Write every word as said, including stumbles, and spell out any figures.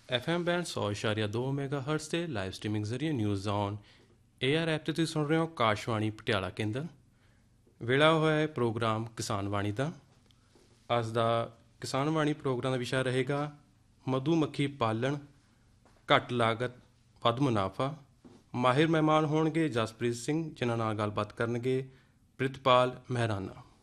F M band ਸੌ ਇਸ਼ਾਰੀਆ ਦੋ mega hurts 'ਤੇ ਲਾਈਵ ਸਟ੍ਰੀਮਿੰਗ ਜ਼ਰੀਏ news on A R app 'ਤੇ ਤੁਸੀਂ ਸੁਣ ਰਹੇ ਹੋ ਕਾਸ਼ਵਾਣੀ ਪਟਿਆਲਾ ਕੇਂਦਰ। ਵੇਲਾ ਹੋਇਆ ਹੈ ਪ੍ਰੋਗਰਾਮ ਕਿਸਾਨ ਬਾਣੀ ਦਾ। ਅੱਜ ਦਾ ਕਿਸਾਨ ਬਾਣੀ ਪ੍ਰੋਗਰਾਮ ਦਾ ਵਿਸ਼ਾ ਰਹੇਗਾ ਮਧੂ ਮੱਖੀ ਪਾਲਣ, ਘੱਟ ਲਾਗਤ ਵੱਧ ਮੁਨਾਫਾ। ਮਾਹਿਰ ਮਹਿਮਾਨ ਹੋਣਗੇ ਜਸਪ੍ਰੀਤ ਸਿੰਘ, ਜਿਨ੍ਹਾਂ ਨਾਲ ਗੱਲਬਾਤ ਕਰਨਗੇ ਪ੍ਰਿਤਪਾਲ ਮਹਿਰਾਨਾ।